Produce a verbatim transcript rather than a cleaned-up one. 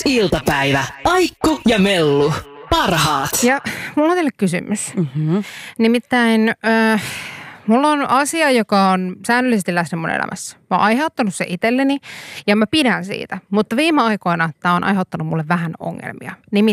Iltapäivä. Aikku ja Mellu. Parhaat. Ja mulla on teille kysymys. Mm-hmm. Nimittäin äh, mulla on asia, joka on säännöllisesti läsnä mun elämässä. Mä oon aiheuttanut se itselleni ja mä pidän siitä. Mutta viime aikoina tää on aiheuttanut mulle vähän ongelmia. Nimittäin